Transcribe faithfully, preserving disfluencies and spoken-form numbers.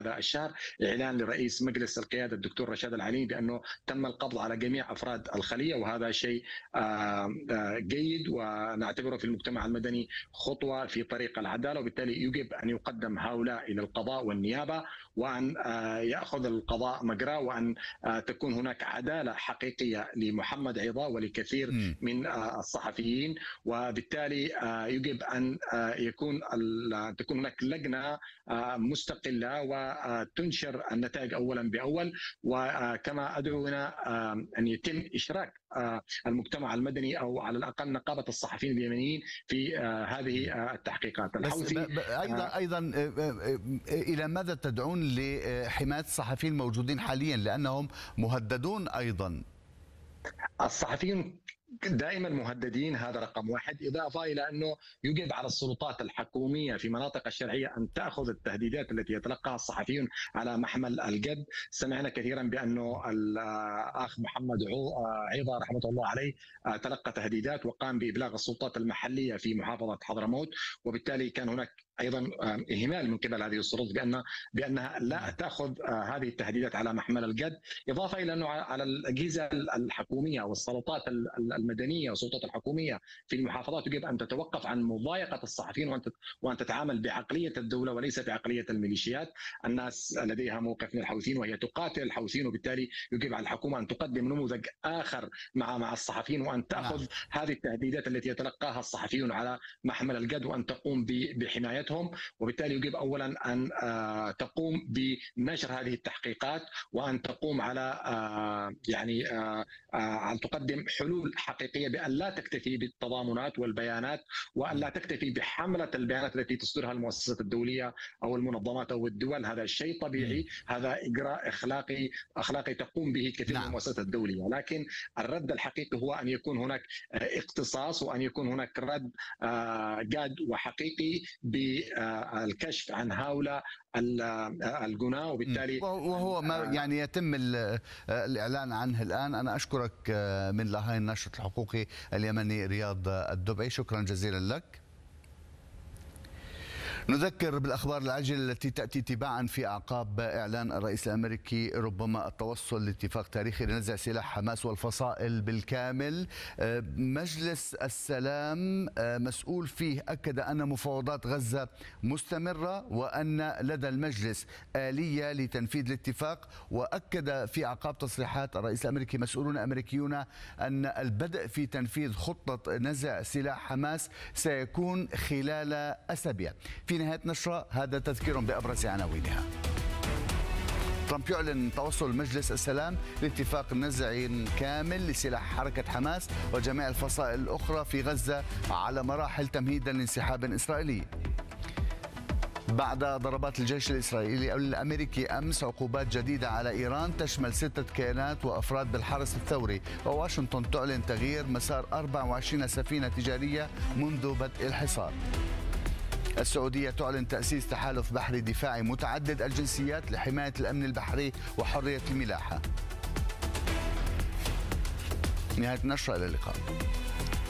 الشهر إعلان لرئيس مجلس القيادة الدكتور رشاد العليمي بأنه تم القبض على جميع أفراد الخلية، وهذا شيء جيد ونعتبره في المجتمع المدني خطوة في طريق العدالة، وبالتالي يجب أن يقدم هؤلاء إلى القضاء والنيابة وأن يأخذ القضاء مجراه، وأن تكون هناك عدالة حقيقية لمحمد عظاه ولكثير م. من الصحفيين. وبالتالي يجب أن يكون تكون هناك لجنة مستقلة وتنشر النتائج أولا بأول، وكما أدعونا أن يتم إشراك المجتمع المدني أو على الأقل نقابة الصحفيين اليمنيين في هذه التحقيقات. الحوثي أيضا أيضا إلى ماذا تدعون لحماية الصحفيين الموجودين حاليا لأنهم مهددون أيضا؟ الصحفيين دائما مهددين، هذا رقم واحد، إضافة إلى أنه يجب على السلطات الحكومية في مناطق الشرعية أن تأخذ التهديدات التي يتلقاها الصحفيين على محمل الجد. سمعنا كثيرا بأنه الأخ محمد عظاه رحمة الله عليه تلقى تهديدات وقام بإبلاغ السلطات المحلية في محافظة حضرموت، وبالتالي كان هناك ايضا اهمال من قبل هذه السلطات بان بانها لا تاخذ هذه التهديدات على محمل الجد، اضافه الى انه على الاجهزه الحكوميه والسلطات المدنيه والسلطات الحكوميه في المحافظات يجب ان تتوقف عن مضايقه الصحفيين وان وان تتعامل بعقليه الدوله وليس بعقليه الميليشيات. الناس لديها موقف من الحوثيين وهي تقاتل الحوثيين، وبالتالي يجب على الحكومه ان تقدم نموذج اخر مع مع الصحفيين، وان تاخذ هذه التهديدات التي يتلقاها الصحفيون على محمل الجد وان تقوم بحمايتهم. وبالتالي يجب اولا ان تقوم بنشر هذه التحقيقات، وان تقوم على يعني ان تقدم حلول حقيقيه بان لا تكتفي بالتضامنات والبيانات، وان لا تكتفي بحمله البيانات التي تصدرها المؤسسات الدوليه او المنظمات او الدول. هذا شيء طبيعي، هذا اجراء اخلاقي اخلاقي تقوم به كثير من المؤسسات الدوليه، لكن الرد الحقيقي هو ان يكون هناك اختصاص وان يكون هناك رد جاد وحقيقي بالكشف عن هؤلاء الجناه، وبالتالي وهو ما يعني يتم الإعلان عنه الآن. أنا أشكرك من لاهاي الناشط الحقوقي اليمني رياض الدبعي، شكرا جزيلا لك. نذكر بالأخبار العاجلة التي تأتي تباعا في أعقاب إعلان الرئيس الأمريكي ربما التوصل لاتفاق تاريخي لنزع سلاح حماس والفصائل بالكامل. مجلس السلام مسؤول فيه أكد أن مفاوضات غزة مستمرة وأن لدى المجلس آلية لتنفيذ الاتفاق، وأكد في أعقاب تصريحات الرئيس الأمريكي مسؤولون أمريكيون أن البدء في تنفيذ خطة نزع سلاح حماس سيكون خلال أسابيع. في نهاية نشرة هذا تذكير بأبرز عناوينها. ترامب يعلن توصل مجلس السلام لاتفاق نزع كامل لسلاح حركة حماس وجميع الفصائل الأخرى في غزة على مراحل تمهيدا لانسحاب إسرائيلي. بعد ضربات الجيش الإسرائيلي أو الأمريكي أمس عقوبات جديدة على إيران تشمل ستة كيانات وأفراد بالحرس الثوري، وواشنطن تعلن تغيير مسار أربع وعشرين سفينة تجارية منذ بدء الحصار. السعودية تعلن تأسيس تحالف بحري دفاعي متعدد الجنسيات لحماية الأمن البحري وحرية الملاحة. نهاية النشرة، إلى اللقاء.